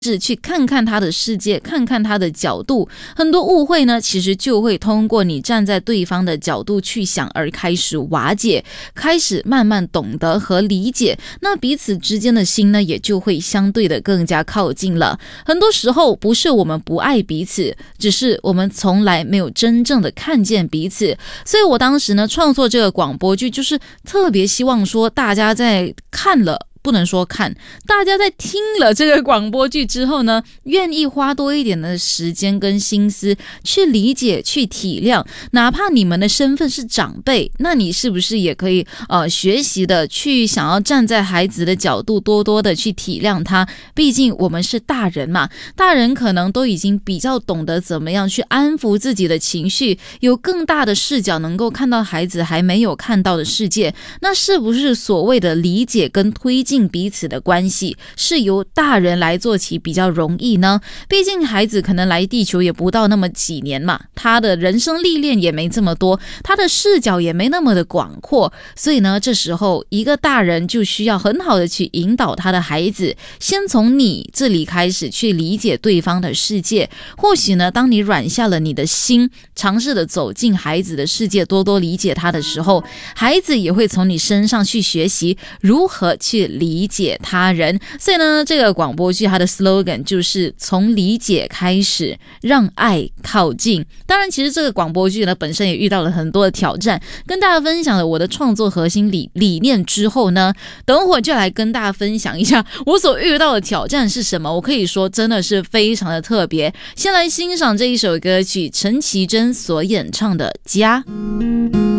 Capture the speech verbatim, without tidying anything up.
是去看看他的世界，看看他的角度。很多误会呢，其实就会通过你站在对方的角度去想而开始瓦解，开始慢慢懂得和理解，那彼此之间的心呢，也就会相对的更加靠近了。很多时候不是我们不爱彼此，只是我们从来没有真正的看见彼此。所以我当时呢，创作这个广播剧，就是特别希望说大家在看了不能说看，大家在听了这个广播剧之后呢，愿意花多一点的时间跟心思去理解、去体谅，哪怕你们的身份是长辈，那你是不是也可以呃学习的去想要站在孩子的角度，多多的去体谅他？毕竟我们是大人嘛，大人可能都已经比较懂得怎么样去安抚自己的情绪，有更大的视角能够看到孩子还没有看到的世界。那是不是所谓的理解跟推进彼此的关系是由大人来做起比较容易呢？毕竟孩子可能来地球也不到那么几年嘛，他的人生历练也没这么多，他的视角也没那么的广阔，所以呢，这时候一个大人就需要很好的去引导他的孩子，先从你这里开始去理解对方的世界。或许呢，当你软下了你的心，尝试的走进孩子的世界，多多理解他的时候，孩子也会从你身上去学习如何去理解他人。所以呢，这个广播剧它的 slogan 就是从理解开始，让爱靠近。当然其实这个广播剧呢本身也遇到了很多的挑战，跟大家分享了我的创作核心理理念之后呢，等会儿就来跟大家分享一下我所遇到的挑战是什么。我可以说真的是非常的特别。先来欣赏这一首歌曲，陈绮贞所演唱的《家》。